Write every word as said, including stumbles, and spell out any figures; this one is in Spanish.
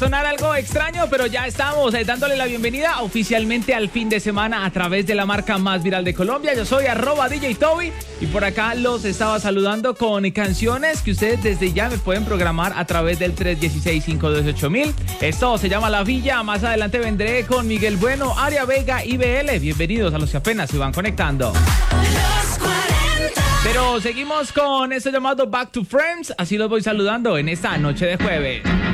sonar algo extraño, pero ya estamos eh, dándole la bienvenida oficialmente al fin de semana a través de la marca más viral de Colombia. Yo soy arroba D J Toby y por acá los estaba saludando con canciones que ustedes desde ya me pueden programar a través del tres uno seis, cinco dos ocho mil. Esto se llama La Villa. Más adelante vendré con Miguel Bueno, Aria Vega y B L. Bienvenidos a los que apenas se van conectando. Pero seguimos con esto llamado Back to Friends. Así los voy saludando en esta noche de jueves.